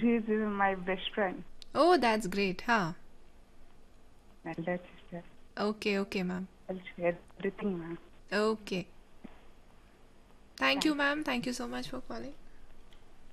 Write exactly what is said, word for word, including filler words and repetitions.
She is uh, my best friend. Oh, that's great, huh? My elder sister. Okay, okay, ma'am. I'll share everything, ma'am. Okay. Thank you, Thank you. ma'am. Thank you so much for calling.